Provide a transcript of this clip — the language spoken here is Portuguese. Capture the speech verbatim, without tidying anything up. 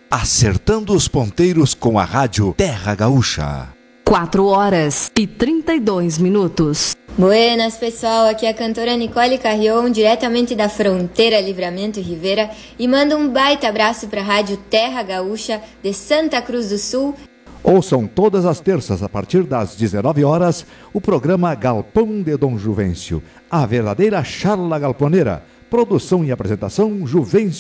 Acertando os ponteiros com a rádio Terra Gaúcha. quatro horas e trinta e dois minutos. Buenas, pessoal, aqui é a cantora Nicole Carrion, diretamente da fronteira Livramento e Rivera, e manda um baita abraço para a rádio Terra Gaúcha de Santa Cruz do Sul. Ouçam todas as terças, a partir das dezenove horas, o programa Galpão de Dom Juvencio, a verdadeira charla galponeira. Produção e apresentação, Juvencio